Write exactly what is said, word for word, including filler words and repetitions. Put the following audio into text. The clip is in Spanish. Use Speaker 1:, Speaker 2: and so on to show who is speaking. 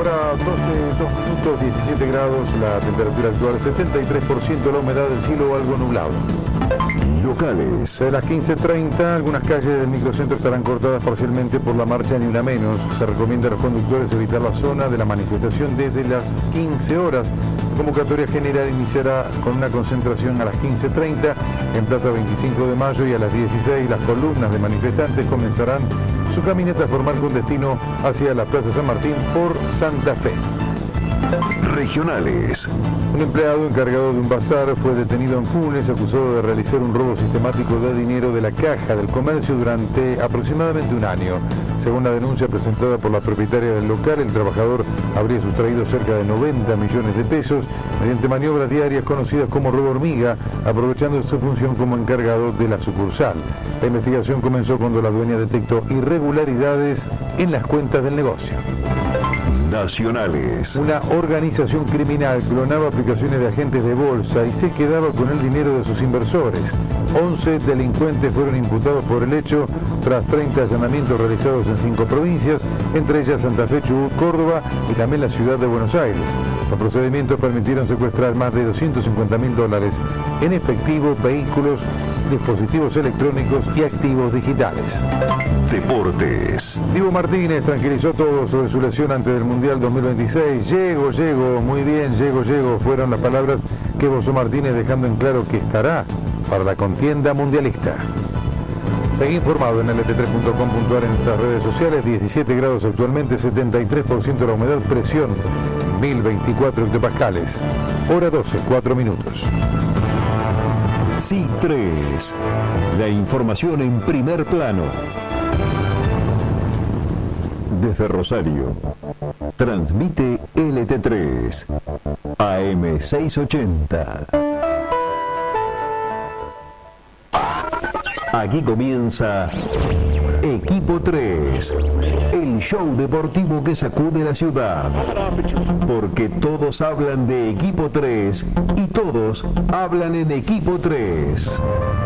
Speaker 1: Hora doce, dos minutos, diecisiete grados, la temperatura actual setenta y tres por ciento, la humedad del cielo algo nublado.
Speaker 2: Locales.
Speaker 1: A las quince treinta, algunas calles del microcentro estarán cortadas parcialmente por la marcha Ni Una Menos. Se recomienda a los conductores evitar la zona de la manifestación desde las quince horas. La convocatoria general iniciará con una concentración a las quince treinta en Plaza veinticinco de Mayo y a las dieciséis las columnas de manifestantes comenzarán su caminata formal con destino hacia la Plaza San Martín por Santa Fe.
Speaker 2: Regionales.
Speaker 1: Un empleado encargado de un bazar fue detenido en Funes acusado de realizar un robo sistemático de dinero de la caja del comercio durante aproximadamente un año. Según la denuncia presentada por la propietaria del local, el trabajador habría sustraído cerca de noventa millones de pesos mediante maniobras diarias conocidas como robo hormiga, aprovechando su función como encargado de la sucursal. La investigación comenzó cuando la dueña detectó irregularidades en las cuentas del negocio.
Speaker 2: Nacionales.
Speaker 1: Una organización criminal clonaba aplicaciones de agentes de bolsa y se quedaba con el dinero de sus inversores. once delincuentes fueron imputados por el hecho tras treinta allanamientos realizados en cinco provincias, entre ellas Santa Fe, Chubut, Córdoba y también la ciudad de Buenos Aires. Los procedimientos permitieron secuestrar más de doscientos cincuenta mil dólares en efectivo, vehículos, dispositivos electrónicos y activos digitales.
Speaker 2: Deportes.
Speaker 1: Dibu Martínez tranquilizó todo sobre su lesión antes del Mundial dos mil veintiséis. Llego, llego, muy bien, llego, llego. Fueron las palabras que esbozó Martínez, dejando en claro que estará para la contienda mundialista. Seguí informado en L T tres punto com punto a r en nuestras redes sociales. diecisiete grados actualmente, setenta y tres por ciento la humedad, presión mil veinticuatro hectopascales. Hora doce, cuatro minutos.
Speaker 2: S I tres. La información en primer plano. Desde Rosario. Transmite L T tres. A M seiscientos ochenta. Aquí comienza Equipo tres, el show deportivo que sacude la ciudad. Porque todos hablan de Equipo tres y todos hablan en Equipo tres.